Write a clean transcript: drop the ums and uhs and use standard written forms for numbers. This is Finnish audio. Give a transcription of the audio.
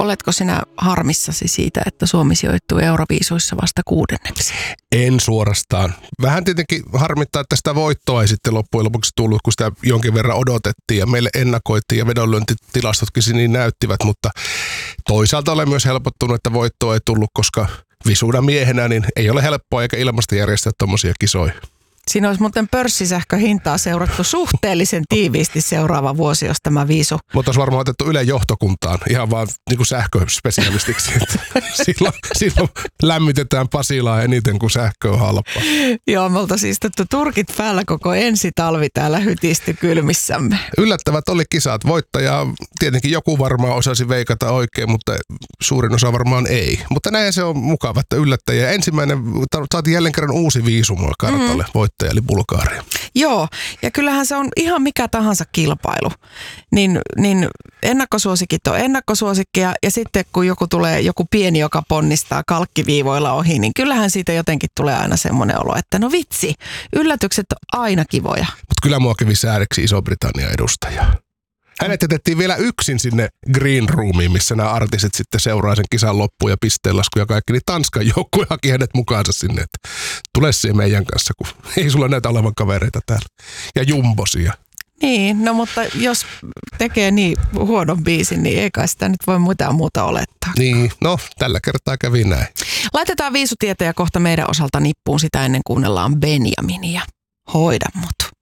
oletko sinä harmissasi siitä, että Suomi sijoittuu Euroviisuissa vasta 6. En suorastaan. Vähän tietenkin harmittaa, että sitä voittoa ei sitten loppujen lopuksi tullut, kun sitä jonkin verran odotettiin ja meille ennakoitiin ja vedonlyöntitilastotkin niin näyttivät, mutta toisaalta olen myös helpottunut, että voittoa ei tullut, koska visuuna miehenä niin ei ole helppoa eikä ilmasta järjestää tommosia kisoja. Siinä olisi muuten pörssisähköhintaa seurattu suhteellisen tiiviisti seuraava vuosi, jos tämä viisu. Mutta olisi varmaan otettu Ylen johtokuntaan ihan vaan niin kuin sähköspesialistiksi. silloin lämmitetään Pasilaa eniten, kuin sähkö on halpaa. Joo, me oltaisiin istuttu turkit päällä koko ensi talvi täällä hytisty kylmissämme. Yllättävät oli kisat. Voittajaa tietenkin joku varmaan osasi veikata oikein, mutta suurin osa varmaan ei. Mutta näin se on mukava, että yllättäjä. Ensimmäinen, saatiin jälleen kerran uusi viisuma kartalle. Voittaja eli Bulgaria. Joo, ja kyllähän se on ihan mikä tahansa kilpailu. Niin ennakkosuosikit on ennakkosuosikkeja, ja sitten kun joku pieni, joka ponnistaa kalkkiviivoilla ohi, niin kyllähän siitä jotenkin tulee aina semmoinen olo, että no vitsi, yllätykset on aina kivoja. Mutta kyllä mua kävi säädeksi Iso-Britannian edustaja. Hänet jätettiin vielä yksin sinne green roomiin, missä nämä artistit sitten seuraa sen kisan loppuun ja pisteenlasku ja kaikki. Niin Tanskan joukkue haki hänet mukaansa sinne, että tule siihen meidän kanssa, kun ei sulla näitä olevan kavereita täällä. Ja jumbosia. Niin, no mutta jos tekee niin huonon biisin, niin ei kai sitä nyt voi mitään muuta olettaa. Niin, no tällä kertaa kävi näin. Laitetaan viisutietoja kohta meidän osalta nippuun, sitä ennen kuunnellaan Benjaminia. Hoida mut.